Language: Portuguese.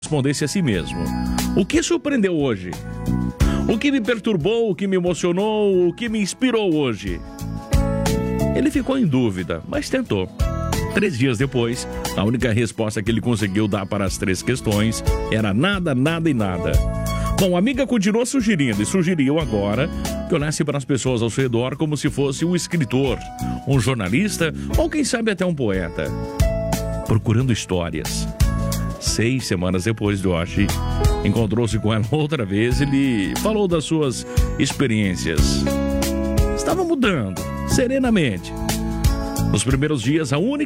respondesse a si mesmo: o que surpreendeu hoje? O que me perturbou, o que me emocionou, o que me inspirou hoje? Ele ficou em dúvida, mas tentou. 3 dias depois, a única resposta que ele conseguiu dar para as 3 questões era nada, nada e nada. Bom, a amiga continuou sugerindo e sugeriu agora que olhasse para as pessoas ao seu redor como se fosse um escritor, um jornalista ou quem sabe até um poeta, procurando histórias. 6 semanas depois, Josh encontrou-se com ela outra vez e lhe falou das suas experiências. Estava mudando, serenamente. Nos primeiros dias, a única